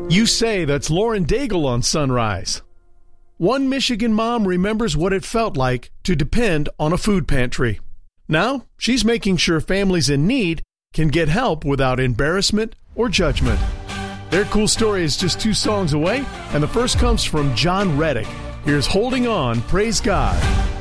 You Say, that's Lauren Daigle on Sunrise. One Michigan mom remembers what it felt like to depend on a food pantry. Now, she's making sure families in need can get help without embarrassment or judgment. Their cool story is just 2 songs away, and the first comes from John Reddick. Here's Holding On, Praise God.